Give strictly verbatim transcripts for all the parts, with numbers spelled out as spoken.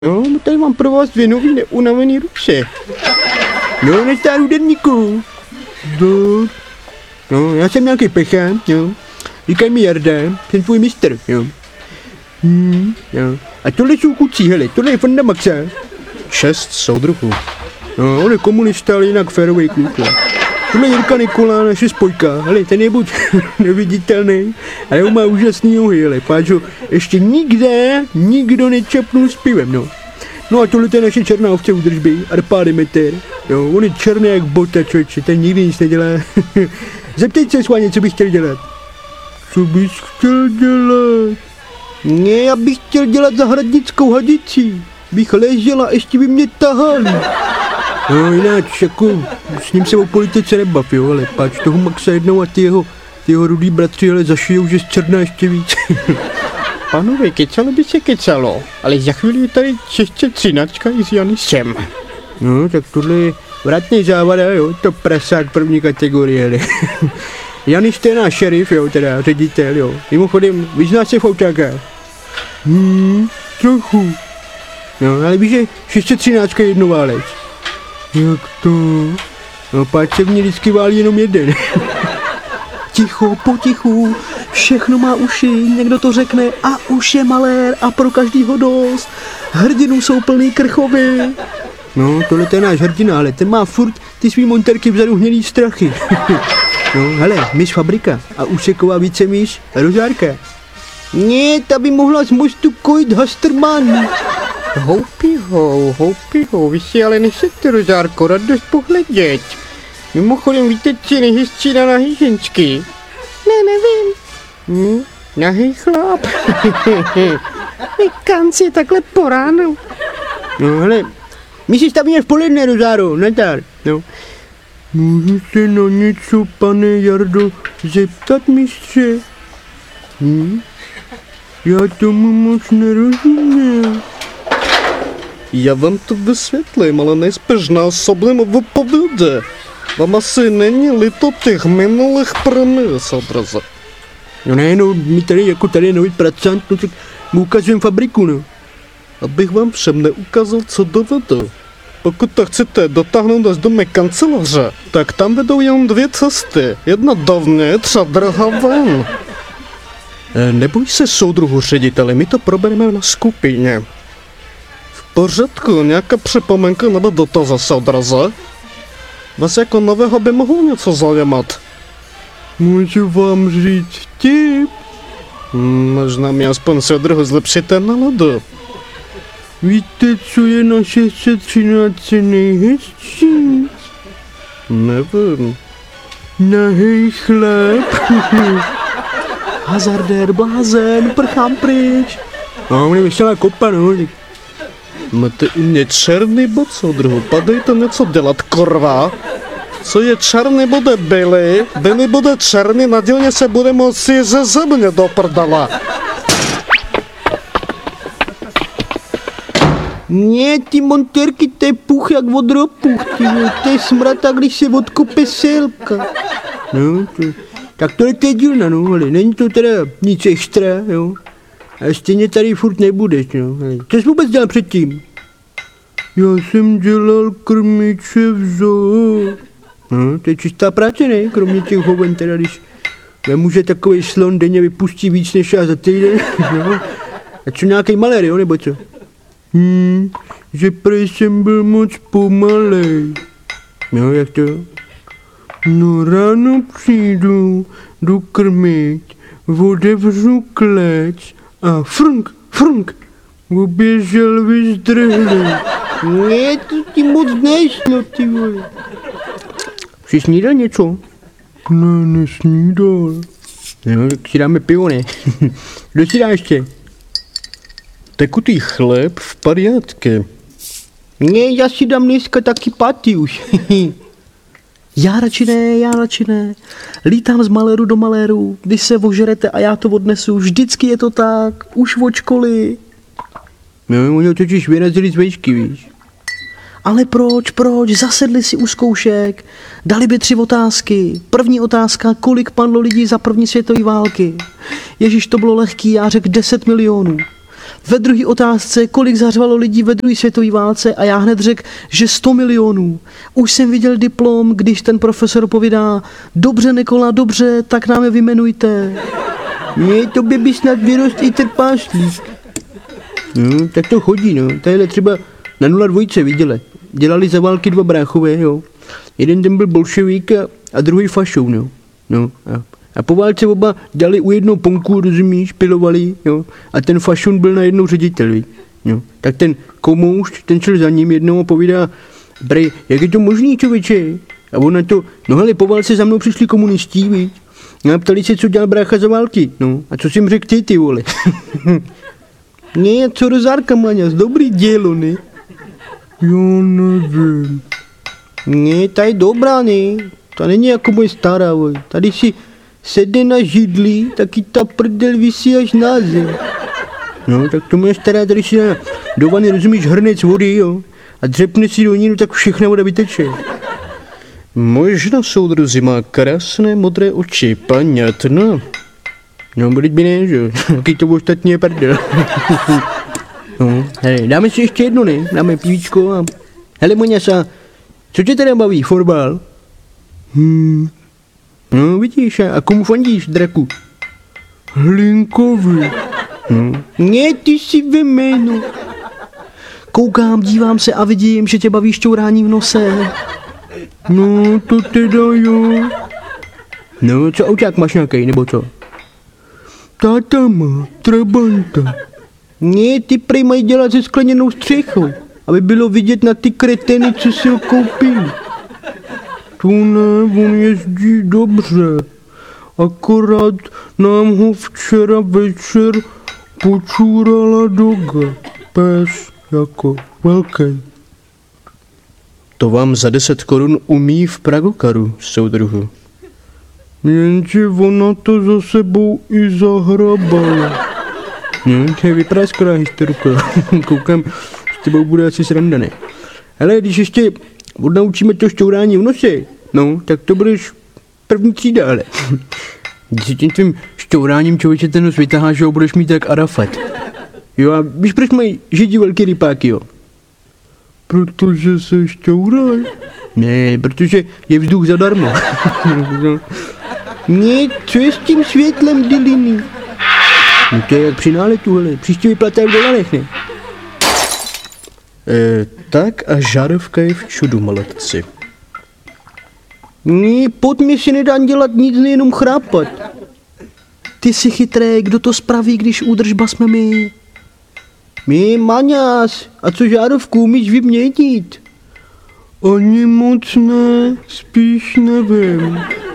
No, tady mám pro vás dvě nový neunavený ruce. No, nestáru denníku. No, no, já jsem nějaký pechán, jo. Říkaj mi Jarda, jsem tvůj mistr, jo. Hmm, jo. A tohle jsou kucí, hele, tohle je Fanda Maxa. Šest soudruhů. No, on je komunista, ale jinak férovej kluk, jo. Tohle je Jirka Nikola, naše spojka, hele, ten je buď neviditelný, ale on má úžasný nohy, hele, páčo, ještě nikde, nikdo nečapnul s pivem, no. No a tohle je naše černá ovce údržby, Arpá Demeter, jo, on je černý jak bota, člověče, ten nikdy nic nedělá. Zeptejte se, Sváně, co bych chtěl dělat. Co bys chtěl dělat? Ne, já bych chtěl dělat zahradnickou hadici, bych ležela a ještě by mě tahali. No jináč, jako, s ním se o politice nebav, jo, ale páč toho Maxa jednou a ty jeho, ty jeho rudý bratři, ale zašijou, že zčerná ještě víc. Pánové, kecalo by se kecalo, ale za chvíli je tady ještě třináctka i s Janisem. No, tak tohle je vratný závada, jo, to prasák první kategorie, ale. Janis to je náš šerif, jo, teda ředitel, jo. Mimochodem, vyzná se v autákách? Hmm, trochu. No, ale víš, že ještě třináctka je jednoválec. Jak to? No, páč se v ní vždycky válí jenom jeden. Ticho, potichu, všechno má uši, někdo to řekne a už je malér a pro každýho dost. Hrdinů jsou plný krchovy. No, tohle je náš hrdina, ale ten má furt ty svý monterky vzadu hnědý strachy. No, hele, myš Fabrika a úseková vícemíš Rozárka. Ne, ta by mohla z mostu kojit Hasterman. Houpího, houpího, vy si ale nechcete, Rozárko, radost pohledět. Mimochodem, víte, co je nejhezčí na nahý ženský? Ne, nevím. Hm, nahý chlap. Vykanci je takhle po ránu. No, hele, my si stavíme v poledne, Rozáro, nazdar, no. Můžu se na něco, pane Jardo, zeptat, mistře? Hm? Já tomu moc nerozumím. Já vám to vysvětlím, ale nejspíš násobně vypovědě. Vám asi není líto těch minulých premis, obraze. No ne, no, my tady jako tady je nový pracant, no tak mu ukazujeme fabriku, no. Abych vám všem neukázal, co dovedu. Pokud to chcete dotáhnout až do mé kanceláře, tak tam vedou jen dvě cesty. Jedna dovnitř a druhá ven. E, neboj se, soudruhu řediteli, my to probereme na skupině. V pořádku, nějaká připomenka nebo dotaza, soudruze? Vás jako nového by mohlo něco zajímat. Můžu vám říct vtip? Hmm, možná mi aspoň, soudruhu, zlepšíte náladu. Víte, co je na šest set třináct nejhezčí? Nevím. Nahej chlap. Hazardér, blázen, prchám pryč. No, mě vyšla kopa, no. Máte u mě černý bod, soudruhu, padejte něco dělat, korva. Co je černý, bude bílý, bílý bude černý, nadělně se bude moci ze země do prdala. Ne, ty monterky, to je puch jak od ropuch, ty, to je smrata, když se odkope selka. No, to, tak tohle je dílna, no, ale není to teda nic extra, jo. A stejně tady furt nebudeš, no, ale co jsi vůbec dělal předtím? Já jsem dělal krmiče v zoo. No, to je čistá práce, ne, kromě těch hoven, teda když vemu, že takovej slon denně vypustí víc než já za týden, no. A co nějaký malér, jo, nebo co? Hmm, že prej jsem byl moc pomalej. Jo, jak to? No ráno přijdu, jdu krmit, otevřu klec a frnk, frnk, oběžel vyzdrhlý. Ne, to ti moc nešlo, ty vole. Jsi snídal něco? Ne, nesnídal. Jo, tak si dáme pivo, ne? Kdo si dá ještě? Tekutý chléb v pariátky. Ne, já si dám dneska taky paty už. Já radši ne, já radši ne. Lítám z maléru do maléru, když se ožerete a já to odnesu, vždycky je to tak, už od školy. No, oni ho totiž vyrazili z vejšky, víš. Ale proč, proč, zasedli si u zkoušek, dali by tři otázky. První otázka, kolik padlo lidí za první světové války. Ježíš, to bylo lehký, já řekl deset milionů. ve druhé otázce, kolik zařvalo lidí ve druhé světové válce a já hned řekl, že sto milionů. Už jsem viděl diplom, když ten profesor povídá, dobře Nikola, dobře, tak nám je vyjmenujte. Ne, to by by snad vyrost i trpášlík. No, tak to chodí, no. Tadyhle třeba na nula dvojce viděli. Dělali za války dva bráchové, jo. Jeden ten byl bolševík a, a druhý fašou, no. No, a, a po válce oba dali u jednoho ponku, rozumíš, pilovali, jo. A ten fašun byl najednou ředitel, víš. No. Tak ten komoušť, ten šel za ním jednou a povídá, brej, jak je to možný, člověče? A on na to, no hele, po válce za mnou přišli komunistí, víš. No a ptali se, co dělal brácha za války, no. A co jsi jim řekl ty, ty vole? Ne, co rozárka, Maňas, dobrý dělo, ne? Jo, nevím. Ne, ta je dobrá, ne? Ta není jako moje stará, voj. Tady si sedne na židli, taky ta prdel visí až na zem. No, tak to moje stará tady si na do vany, rozumíš, hrnec vody, jo? A dřepne si do ní, no tak všechna voda vyteče. Možná soudruzi má krásné modré oči, paňatno. No, byť by ne, že jo? Taky to ostatně je prdel. No, hele, dáme si ještě jedno, ne? Dáme pívíčko a... Hele, Moňasa, co tě teda baví, fotbal? Hmm. No, vidíš, a komu fandíš, draku? Hlinkovi. No. Ne, ty si ve jménu. Koukám, dívám se a vidím, že tě baví šťourání v nose. No, to teda jo. No, co auták máš nějaký, nebo co? Táta má trabanta. Ne, ty prej mají dělat se skleněnou střechou, aby bylo vidět na ty kretény, co si ho koupili. To ne, on jezdí dobře. Akorát nám ho včera večer počůrala doga. Pes jako velký. To vám za deset korun umí v Pragokaru, soudruhu. Jenže ona to za sebou i zahrabala. No, to je vypadá skoro historka. Koukám, s tebou bude asi sranda, ne? Hele, když ještě odnaučíme to šťourání v nose, no, tak to budeš první třída, ale. Když si tím tvým šťouráním, člověče, ten nos vytaháš, že ho budeš mít tak Arafat. Jo, a víš, proč mají židi velký rypáky, jo? Protože se šťouraj. Ne, protože je vzduch zadarmo. Ne, co je s tím světlem, Dyliny? No to je jak při náletu, hele, příště vyplatá v dolarech, ne? E, tak a žárovka je v čudu, maletci. Ne, pod mě si nedá dělat nic, nejenom chrápat. Ty jsi chytrý, kdo to spraví, když údržba jsme my? My, Maňas, a co žárovku umíš vyměnit? Ani moc ne, spíš nevím.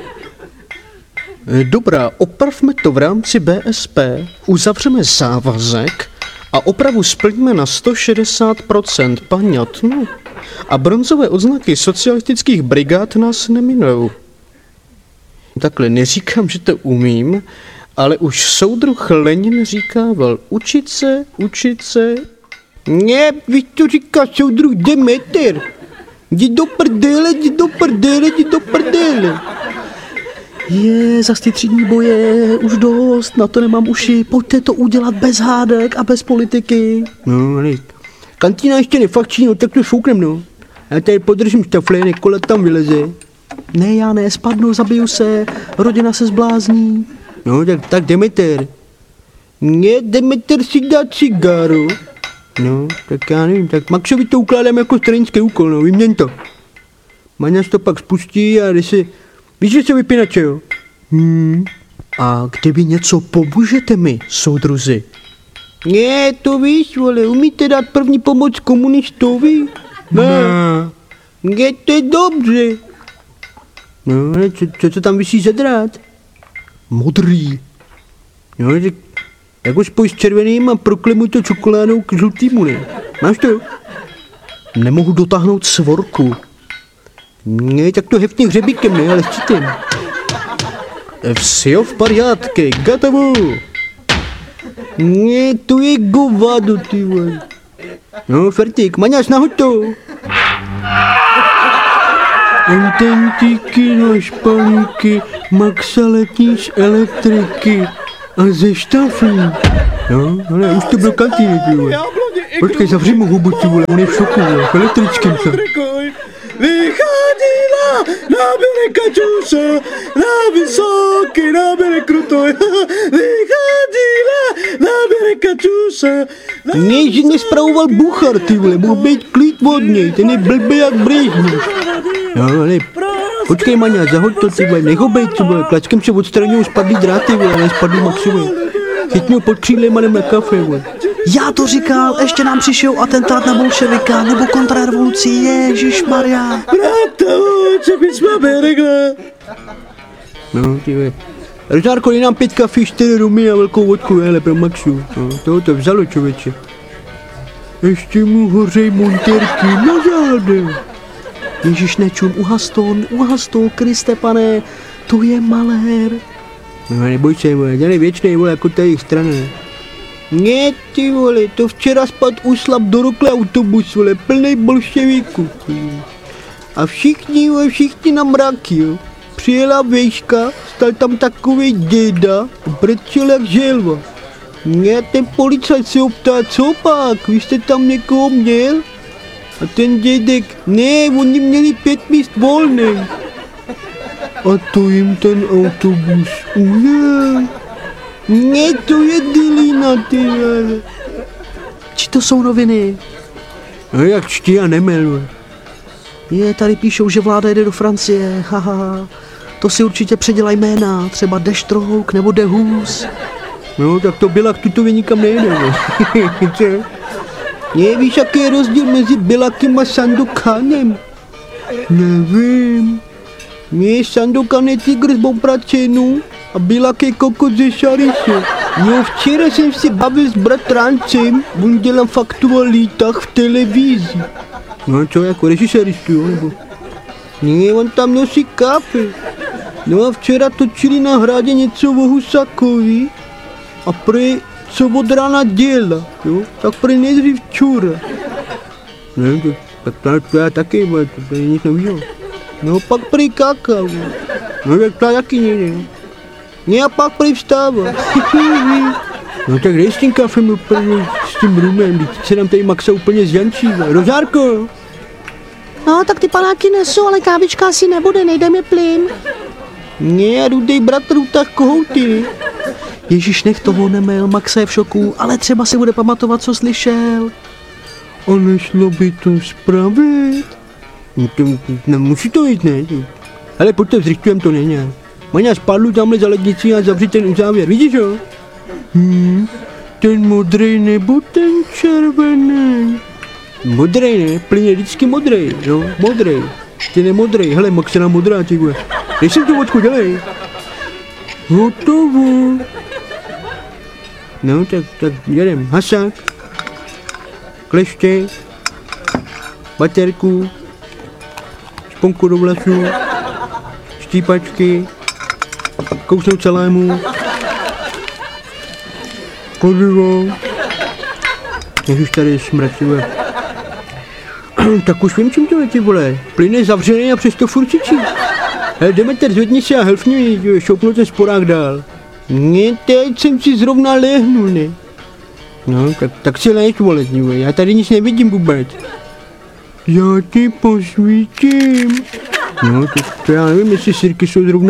Dobrá, opravme to v rámci B S P, uzavřeme závazek a opravu splníme na sto šedesát procent, paňatno. A bronzové odznaky socialistických brigád nás neminou. Takhle, neříkám, že to umím, ale už soudruh Lenin říkával, učit se, učit se. Ne, víš, to říká soudruh Demeter. Jdi do prdele, jdi do prdele, jdi do prdele. Je, zas ty třídní boje, už dost, na to nemám uši, pojďte to udělat bez hádek a bez politiky. No, ale kantýna ještě nefakční, no tak to šouknem, no. Já tady podržím štafle, Nikola tam vyleze. Ne, já ne, spadnu, zabiju se, rodina se zblázní. No, tak, tak Demeter. Ne, Demeter si dá cigáru. No, tak já nevím, tak Maxovi to ukládám jako stranický úkol, no, vyměň to. Maňas to pak spustí a jde si... Víš, že se vypínače, jo? Hmm. A kdyby něco pomůžete mi, soudruzi? Ne, to víš, vole, umíte dát první pomoc komunistovi? Ne. Ne, to je dobře. No, co, co, co tam vysí za drát? Modrý. No, tak jako spoj s červeným a proklemuj to čokoládou k žlutýmu, ne? Máš to? Nemohu dotáhnout svorku. Ne, tak to heftně hřebíkem, ne, ale s čitem. Vsio v pariátky, gotovo. Ne, to je govado, ty vole. No, Fertík, Maňas, nahoď to. Intentíky na špalíky, Maxa letí z elektriky. A ze štaflí. No, ale už to byl kantýny, ty vole. Počkej, zavři mu hubu, ty vole, on je v šoku, vole, v elektrickém se. Vycházela na bere Kaťuša, na vysoký, na bere krutoj. Vycházela na bere Kaťuša. Ne, že nespravoval Buchar, ty vole, mohl být klid od něj, ten je blbý jak Brežněv. No, ale počkej, Maňa, zahoď to, ty vole, nech ho bejt, ty vole, klačkem se odstraňují spadlý dráty, vole, ne spadlý Maxové. Chytni ho pod křídlem a jdem na kafe, vole. Já to říkal, ještě nám přišel atentát na bolševika nebo kontrarevoluci, ježišmarja. Brata, co bys máme rekla? No, ty vole. Rožárko, je nám pět kafe, čtyři rumy a velkou vodku, hele, pro Maxu. No, toho to vzalo, člověče. Ještě mu hořej monterky na zádech. Ježiš, nečum, uhas to, uhas to, Kriste pane, to je malér. No, neboj se, vole, dělej věčnej, vole, jako ta jejich strana. Ne, ty vole, to včera spad uslap do rokle autobus, vole, plnej bolševíků. A všichni, vole, všichni na mraky, jo. Přijela vejška, stal tam takovej děda, brečel jak želva. Ne, ten policajt se optá, co pak, vy jste tam někoho měl? A ten dědek, ne, oni měli pět míst volných. A to jim ten autobus ujel. Ne, to je dilina, ty vole. Či to jsou noviny? No jak čtí a nemel. Je, tady píšou, že vláda jede do Francie, haha. To si určitě předělaj jména, třeba Deštrouk nebo Dehus. No, tak to Bilak tutově nikam nejde, ne? Ne, víš, jaký je rozdíl mezi Bilakem a Sandokanem? Nevím. Ne, Sandokan je tygr z Bobračenu a Bilak je kokot ze Šariše. Jo, včera jsem si bavil s bratrancem, on dělal faktualitách v televizi. No co, jako režiseristu, jo, nebo? Ne, on tam nosí kafe. No a včera točili na Hradě něco o Husákovi a prý, co od rána dělá, jo, tak prý nejdřív čura. Ne, to, tak to, to já taky, bo, to, to je nic novýho. No pak prý kakao, no tak to taky nejde. Ne a pak prý vstává. No tak dej s tím kafem úplně, s tím rumem, teď se nám tady Maxa úplně zjančí. Rožárko! No, tak ty panáky nesu, ale kávička asi nebude, nejde mi plyn. Ne, rudej bratr utah kohouty. Ježíš, nech toho nemel, Maxa je v šoku, ale třeba si bude pamatovat, co slyšel. Ale šlo by to spravit. No to, nemusí to jít, ne? Ale pojďte, zrychtujem to, ne? Maňa, spadlu tamhle za lednici a zavři ten uzávěr, vidíš jo? Hmm, ten modrej nebo ten červený? Modrej, ne? Plyn je vždycky modrej, jo? Modrej. Ten je modrej, hele, Max je nám modrá, ty vole. Dej si tu vodku, dělej. Hotovo. No, tak, tak jedem. Hasák. Kleště. Baterku. Šponku do vlasů. Štípačky. Kousnout salámu. Kladivo. Ježiš, tady je smrad, ty vole. Tak už vím, čím to je, ty vole. Plyn je zavřený a přesto furt čičí. Hele, Demeter, zvedni se a helfni mi, šoupnu ten sporák dál. Ne, teď jsem si zrovna lehnul, ne. No, tak, tak si lež, vole, vole, já tady nic nevidím vůbec. Já ti posvítím. No, to, to já nevím, jestli sirky jsou zrovna...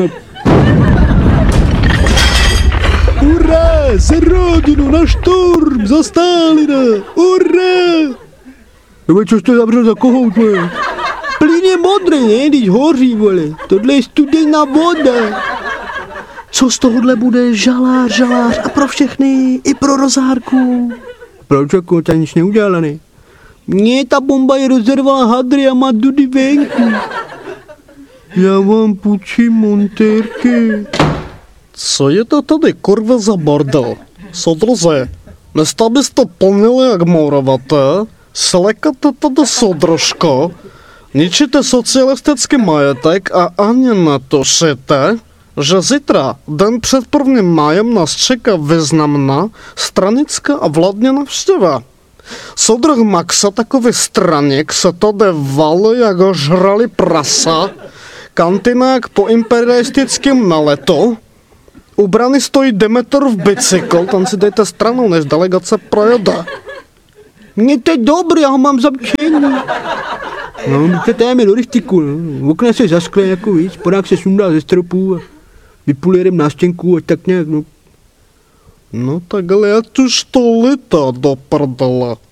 Hurá, za rodinu, na šturm, za Stalina, hurá! No, co jsi to zavřel za kohout, vole? Plyn je modrý, ne, když hoří, vole. Tohle je studená voda. Co z tohohle bude, žalář, žalář a pro všechny, i pro Rozárku. Proč, jako, ta nic neudělala, ne? Ne, ta bomba je rozervala hadry a má dudy venku. Já vám půjčím montérky. Co je to tady kurva za bordel? Soudruze, místo byste plnili jak mouravaté, slekate tady soudružko, ničíte socialistický majetek a ani netušíte, že zítra, den před prvním májem, nás čeká významná stranická a vládní návštěva. Soudruh Maxa, takový straník, se tady valí, jak ho žrali prasa, kantina jak po imperialistickém naletu, U brany stojí Demetrův bicykl, tam si dejte stranou, než delegace projede. Mně to je dobrý, já ho mám zamčený. No, my se táme do rychtiku, no. Okna se zaskle jako víc, podák se sundá ze stropu a vypulérem na stěnku a tak nějak, no. No tak ale ať už to litá do prdele.